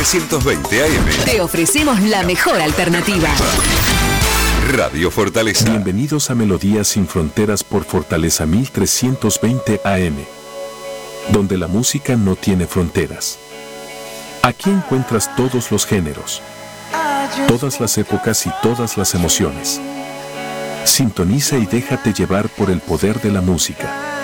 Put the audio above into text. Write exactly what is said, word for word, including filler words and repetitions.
trescientos veinte A M. Te ofrecemos la mejor alternativa. Radio Fortaleza. Bienvenidos a Melodías sin Fronteras por Fortaleza mil trescientos veinte A M, donde la música no tiene fronteras. Aquí encuentras todos los géneros, todas las épocas y todas las emociones. Sintoniza y déjate llevar por el poder de la música.